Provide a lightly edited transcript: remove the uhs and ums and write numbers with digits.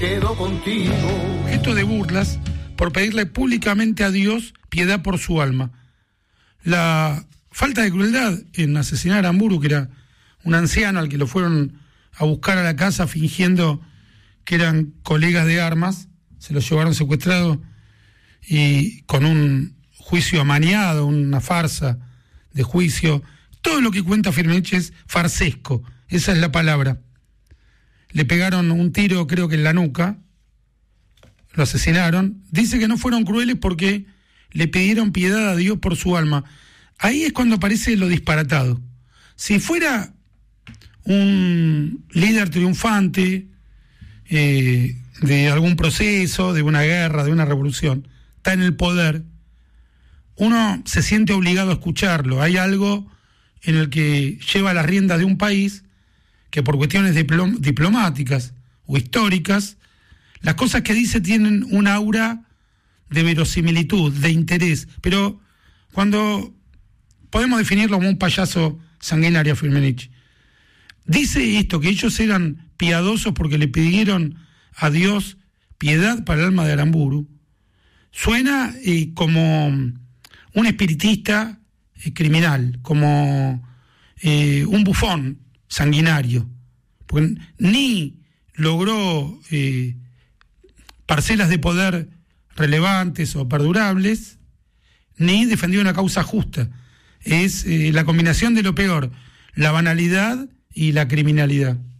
quedo contigo. Gesto de burlas por pedirle públicamente a Dios piedad por su alma. La falta de crueldad en asesinar a Aramburu, que era un anciano al que lo fueron a buscar a la casa fingiendo que eran colegas de armas, se lo llevaron secuestrado y con un juicio amañado, una farsa de juicio. Todo lo que cuenta Firmenich es farsesco, esa es la palabra. Le pegaron un tiro, creo que en la nuca, lo asesinaron. Dice que no fueron crueles porque le pidieron piedad a Dios por su alma. Ahí es cuando aparece lo disparatado. Si fuera un líder triunfante de algún proceso, de una guerra, de una revolución, está en el poder, uno se siente obligado a escucharlo. Hay algo en el que lleva las riendas de un país que por cuestiones diplomáticas o históricas, las cosas que dice tienen un aura de verosimilitud, de interés, pero cuando podemos definirlo como un payaso sanguinario, Firmenich dice esto, que ellos eran piadosos porque le pidieron a Dios piedad para el alma de Aramburu, suena como un espiritista criminal, como un bufón sanguinario, porque ni logró parcelas de poder relevantes o perdurables, ni defendió una causa justa. Es la combinación de lo peor, la banalidad y la criminalidad.